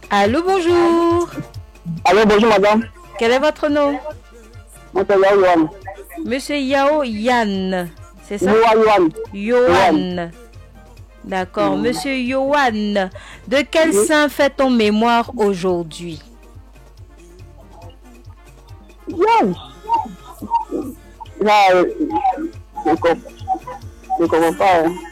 Allô, bonjour. Allô, bonjour madame. Quel est votre nom? Moi c'est Yaouane. Monsieur Yao Yann, c'est ça? Yaouane. Yohan. D'accord. Monsieur Yohan, de quel Oui. saint fait-on mémoire aujourd'hui? Yaouane. Là, je comprends pas. Hein.